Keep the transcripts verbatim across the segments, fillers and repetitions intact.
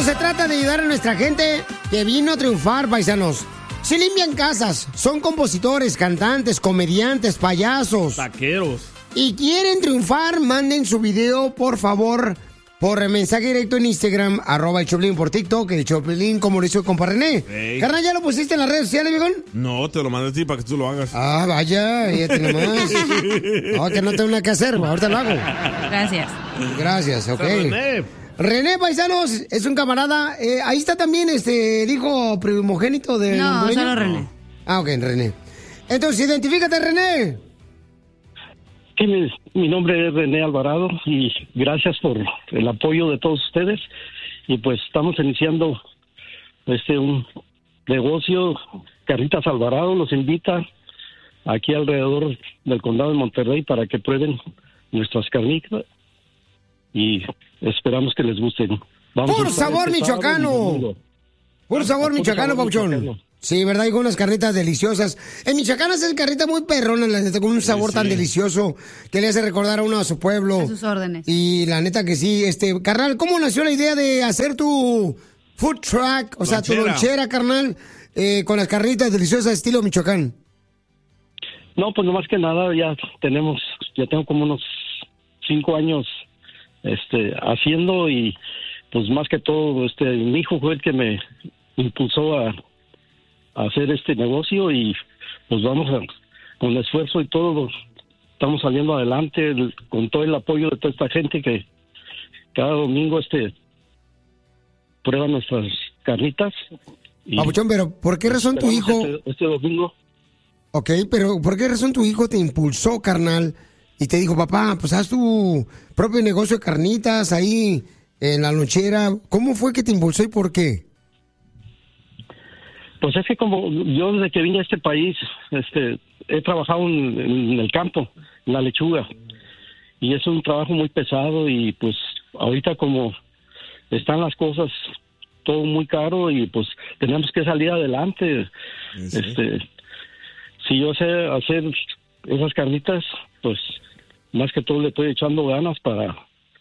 se trata de ayudar a nuestra gente que vino a triunfar, paisanos. Si limpian casas, son compositores, cantantes, comediantes, payasos. Taqueros. Y quieren triunfar, manden su video, por favor, por mensaje directo en Instagram, arroba el Choplin, por TikTok, el Choplin, como lo hizo el compa René. Hey. Carnal, ¿ya lo pusiste en las redes sociales, viejón? No, te lo mandé a ti para que tú lo hagas. Ah, vaya, fíjate nomás. No, que no tengo nada que hacer, ahorita lo hago. Gracias. Gracias, ok. René. René, paisanos, es un camarada. Eh, ahí está también este, el hijo primogénito de... No, solo René. Ah, ok, René. Entonces, identifícate, René. Sí, mi, mi nombre es René Alvarado y gracias por el apoyo de todos ustedes. Y pues estamos iniciando este un negocio. Carnitas Alvarado los invita aquí alrededor del condado de Monterrey para que prueben nuestras carnitas y esperamos que les gusten. Vamos ¡Por a estar sabor este michoacano! sábado y domingo. Por sabor Por michoacano, sabor Pauchón. michoacano. Sí, ¿verdad? Hay unas carnitas deliciosas. En Michoacán hacen carnitas muy perronas, la neta, con un sabor sí. tan delicioso que le hace recordar a uno a su pueblo. A sus órdenes. Y la neta que sí, este, carnal, ¿cómo nació la idea de hacer tu food truck, o sea, tu Lonchera. lonchera, carnal, eh, con las carnitas deliciosas estilo Michoacán? No, pues no más que nada ya tenemos, ya tengo como unos cinco años este haciendo y pues más que todo este mi hijo fue el que me impulsó a, a hacer este negocio y pues vamos a, con esfuerzo y todo estamos saliendo adelante el, con todo el apoyo de toda esta gente que cada domingo este prueba nuestras carnitas. y Papuchón, pero ¿por qué razón tu esperamos hijo... este, este domingo Ok, pero ¿por qué razón tu hijo te impulsó, carnal? Y te dijo, papá, pues haz tu propio negocio de carnitas ahí en la lonchera. ¿Cómo fue que te impulsó y por qué? Pues es que como yo desde que vine a este país, este, he trabajado en, en el campo, en la lechuga, y es un trabajo muy pesado y pues ahorita como están las cosas todo muy caro y pues tenemos que salir adelante. Sí. Este, si yo sé hacer esas carnitas, pues más que todo le estoy echando ganas para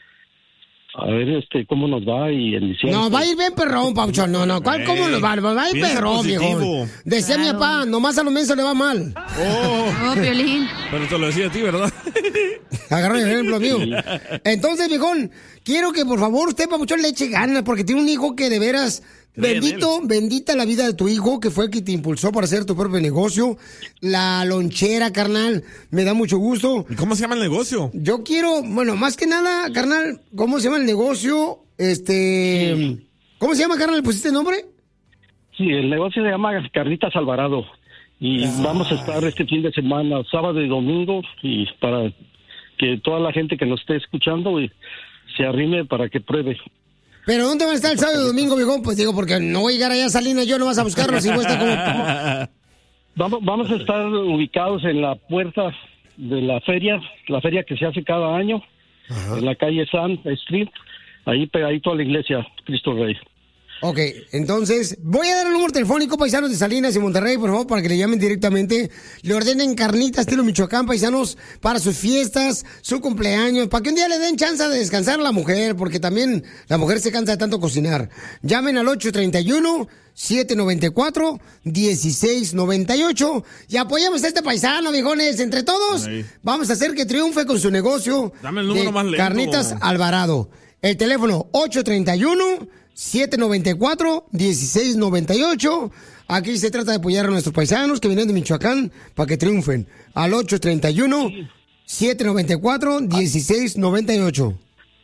a ver este cómo nos va y en diciembre. No, va a ir bien perrón, Pauchón. No, no, ¿cuál, ¿cómo nos va? Va a ir Piensa perrón, positivo. viejo. Decía Claro. mi papá, nomás a los mensos le va mal. Oh, Oh, Piolín. pero te lo decía a ti, ¿verdad? Agarra el ejemplo mío. Entonces, viejón, quiero que por favor usted, Papuchón, le eche ganas, porque tiene un hijo que de veras, Cree en bendito, bendita la vida de tu hijo, que fue el que te impulsó para hacer tu propio negocio. La lonchera, carnal, me da mucho gusto. ¿Y cómo se llama el negocio? Yo quiero, bueno, más que nada, carnal, ¿cómo se llama el negocio? Este, ¿cómo se llama, carnal? ¿Le pusiste nombre? Sí, el negocio se llama Carnitas Alvarado y vamos a estar este fin de semana, sábado y domingo, y para que toda la gente que nos esté escuchando y se arrime para que pruebe. ¿Pero dónde van a estar el sábado y domingo, viejón? Pues digo, porque no voy a llegar allá a Salinas, yo no vas a buscarlos y voy a estar como... Vamos, vamos a estar ubicados en la puerta de la feria, la feria que se hace cada año, en la calle Sun Street, ahí pegadito a la iglesia Cristo Rey. Ok, entonces, voy a dar el número telefónico, paisanos de Salinas y Monterrey, por favor, para que le llamen directamente. Le ordenen carnitas estilo Michoacán, paisanos, para sus fiestas, su cumpleaños, para que un día le den chance de descansar a la mujer, porque también la mujer se cansa de tanto cocinar. Llamen al ocho tres uno, siete nueve cuatro, uno seis nueve ocho y apoyemos a este paisano, viejones. Entre todos, Ahí. vamos a hacer que triunfe con su negocio. Dame el número de más lento. Carnitas Alvarado. El teléfono ocho tres uno, siete nueve cuatro, uno seis nueve ocho. Aquí se trata de apoyar a nuestros paisanos que vienen de Michoacán para que triunfen. Al ocho tres uno, siete nueve cuatro, uno seis nueve ocho.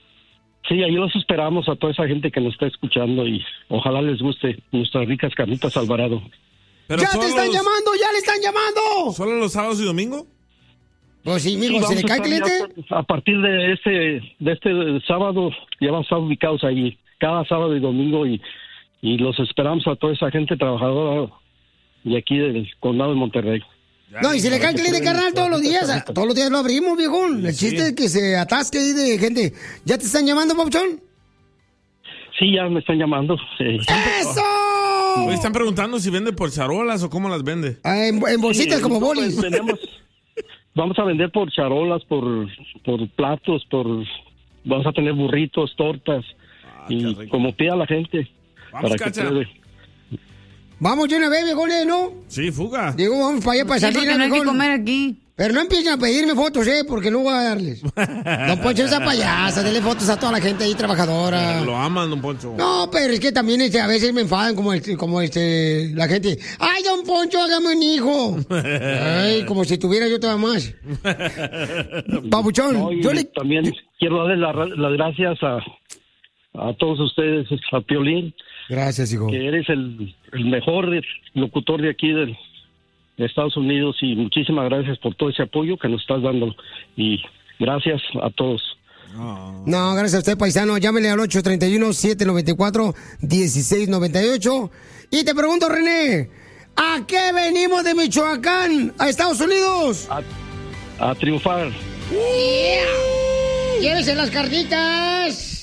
Sí, ahí los esperamos a toda esa gente que nos está escuchando y ojalá les guste nuestras ricas carnitas Alvarado. Pero ¡Ya te solo están los- llamando! ¡Ya le están llamando! ¿Solo los sábados y domingo? Pues sí, Sí, mijo, vamos ¿se le a cae estar cliente? ya a partir de este de este sábado ya vamos a estar ubicados ahí cada sábado y domingo y, y los esperamos a toda esa gente trabajadora de aquí del condado de Monterrey. Ya, No, y si le cae que cliente, pueden carnal, todos los días. carnitas. Todos los días lo abrimos, viejón. El Sí. chiste es que se atasque ahí de gente. ¿Ya te están llamando, Papuchón? Sí, ya me están llamando. eh. ¡Eso! Hoy están preguntando si vende por charolas o cómo las vende. Ah, en, en bolsitas Sí, como pues, bolis. tenemos- vamos a vender por charolas, por, por platos, por vamos a tener burritos, tortas. y como pida la gente. Vamos, para Cacha. que puede. Vamos de una vez, viejones, ¿no? Sí, fuga. Digo, vamos para allá, para Sí, Salinas, porque no hay que viejón. comer aquí. Pero no empiecen a pedirme fotos, ¿eh? Porque no voy a darles. Don Poncho, esa payasa, dele fotos a toda la gente ahí trabajadora. Lo aman, don Poncho. No, pero es que también este, a veces me enfadan como, este, como este, la gente. ¡Ay, don Poncho, hágame un hijo! Ay, como si tuviera yo todavía más. Papuchón, No, y yo le... también quiero darle la- las gracias a, a todos ustedes, a Piolín, Gracias, hijo. que eres el, el mejor locutor de aquí del, de Estados Unidos, y muchísimas gracias por todo ese apoyo que nos estás dando, y gracias a todos. No, gracias a usted, paisano. Llámele al ocho tres uno, siete nueve cuatro, uno seis nueve ocho. Y te pregunto, René, ¿a qué venimos de Michoacán a Estados Unidos? A, a triunfar. Yeah. ¿Quieres en las carnitas?